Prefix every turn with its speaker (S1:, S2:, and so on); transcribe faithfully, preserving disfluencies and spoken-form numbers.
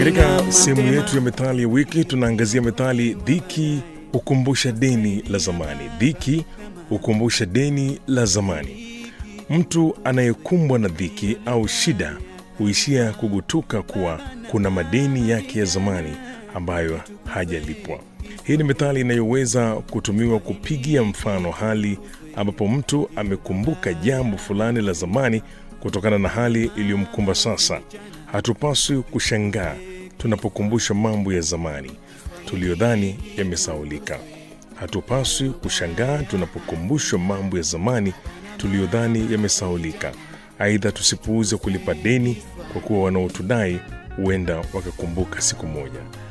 S1: Katika sehemu yetu ya methali ya wiki tunaangazia methali dhiki hukumbusha deni la zamani. Dhiki hukumbusha deni la zamani. Mtu anayekumbwa na dhiki au shida huishia kugutuka kuwa kuna madeni yake ya zamani ambayo hajalipwa. Hii ni methali inayoweza kutumiwa kupigia mfano hali ambapo mtu amekumbuka jambo fulani la zamani kutokana na hali iliyomkumba sasa. Hatupaswi kushangaa tunapokumbusha mambo ya zamani tuliyodhani yamesahaulika. Hatupaswi kushangaa tunapokumbushwa mambo ya zamani tuliyodhani yamesahaulika. Aidha, tusipuuze kulipa deni kwa kuwa wanaotudai huenda wakakumbuka siku moja.